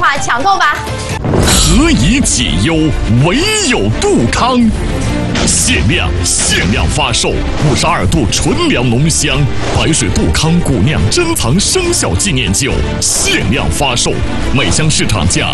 话抢购吧。 何以解忧，唯有杜康。限量发售52度纯粮浓香白水杜康古酿珍藏生肖纪念酒，限量发售，每箱市场价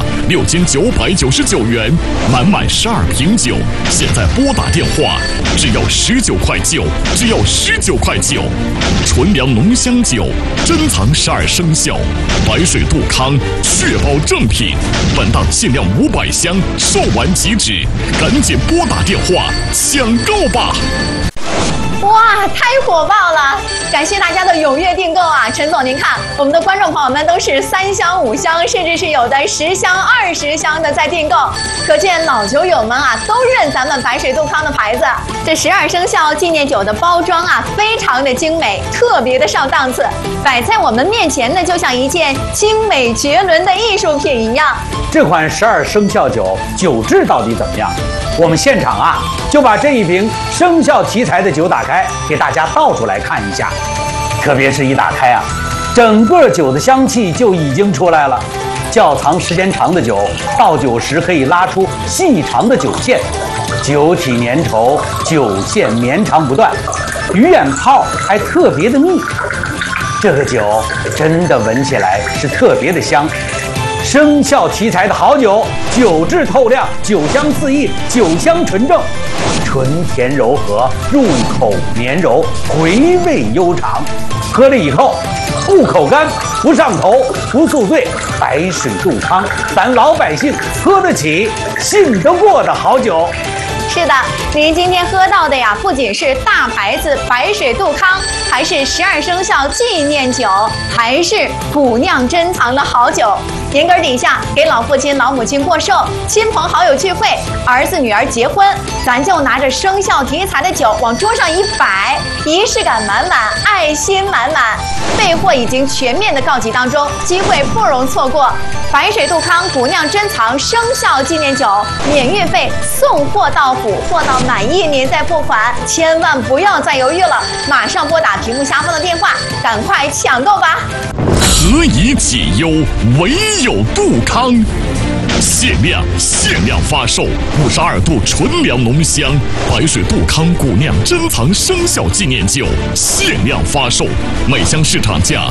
6999元，满12瓶酒，现在拨打电话只要19块9，只要19块9。纯粮浓香酒，珍藏12生肖，白水杜康，确保正品。本档限量500箱，售完即止，赶紧拨打电话抢购吧！ 哇，太火爆了！感谢大家的踊跃订购啊！陈总，您看，我们的观众朋友们都是3箱、5箱，甚至是有的10箱、20箱的在订购，可见老酒友们啊都认咱们白水杜康的牌子。这12生肖纪念酒的包装啊，非常的精美，特别的上档次，摆在我们面前呢，就像一件精美绝伦的艺术品一样。 这款12生肖酒酒质到底怎么样？我们现场啊就把这一瓶生肖题材的酒打开，给大家倒出来看一下。特别是一打开啊，整个酒的香气就已经出来了。窖藏时间长的酒，倒酒时可以拉出细长的酒线，酒体粘稠，酒线绵长不断，鱼眼泡还特别的密。这个酒真的闻起来是特别的香。生肖题材的好酒，酒质透亮，酒香四溢，酒香纯正，醇甜柔和，入口绵柔，回味悠长。喝了以后不口干，不上头，不宿醉，白水杜康，咱老百姓喝得起，信得过的好酒。 是的，您今天喝到的呀，不仅是大牌子白水杜康，还是12生肖纪念酒，还是古酿珍藏的好酒。年根底下给老父亲、老母亲过寿，亲朋好友聚会，儿子女儿结婚，咱就拿着生肖题材的酒往桌上一摆，仪式感满满，爱心满满。备货已经全面的告急当中，机会不容错过。白水杜康古酿珍藏生肖纪念酒，免运费，送货到府，货到满意您再付款，千万不要再犹豫了，马上拨打屏幕下方的电话，赶快抢购吧！ 何以解忧，唯有杜康。限量发售52度纯粮浓香白水杜康古酿珍藏生肖纪念酒，限量发售，每箱市场价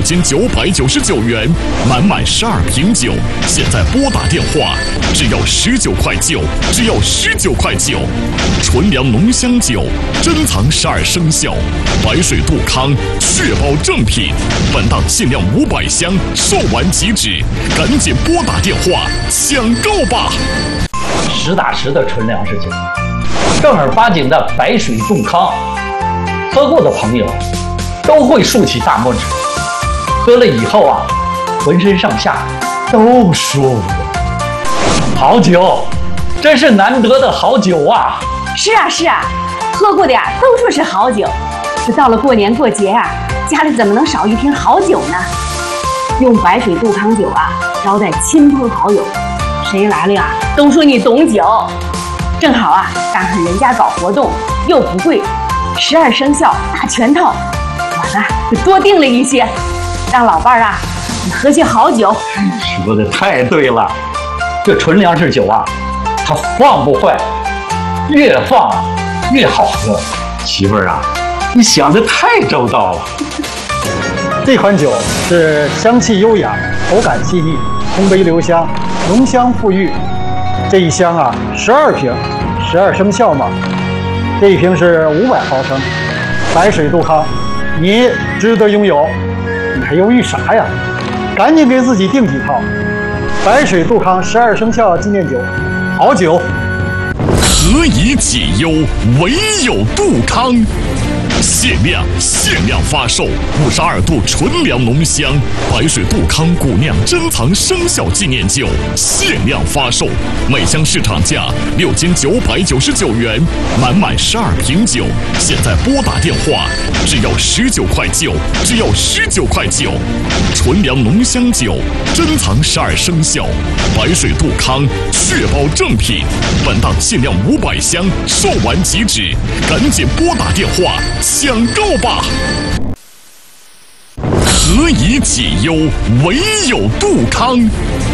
6999元，满12瓶酒，现在拨打电话只要19块9，只要19块9。纯粮浓香酒，珍藏12生肖，白水杜康，确保正品。本档限量500箱，售完即止，赶紧拨打电话抢购吧！ 实打实的纯粮食酒，正儿八经的白水杜康，喝过的朋友都会竖起大拇指。喝了以后啊，浑身上下都舒服。好酒，真是难得的好酒啊！ 是啊，喝过的呀都说是好酒。这到了过年过节啊，家里怎么能少一瓶好酒呢？用白水杜康酒啊招待亲朋好友，谁来了呀都说你懂酒。正好啊赶上人家搞活动，又不贵，12生肖大全套，我呢就多订了一些，让老伴儿啊喝些好酒。 说的太对了，这纯粮食酒啊，它放不坏，越放越好喝。媳妇儿啊，你想的太周到了。 这款酒是香气优雅，口感细腻，通杯留香，浓香馥郁。这一箱啊，12瓶，12生肖嘛。这一瓶是500毫升，白水杜康，你值得拥有，你还犹豫啥呀？赶紧给自己订几套。白水杜康12生肖纪念酒，好酒。 何以解忧，唯有杜康。限量发售52度纯粮浓香白水杜康古酿珍藏生肖纪念酒，限量发售，每箱市场价6999元，满12瓶酒，现在拨打电话只要19块9，只要19块9。纯粮浓香酒，珍藏12生肖，白水杜康，确保正品。本档限量500箱，售完即止，赶紧拨打电话抢购吧！何以解忧，唯有杜康。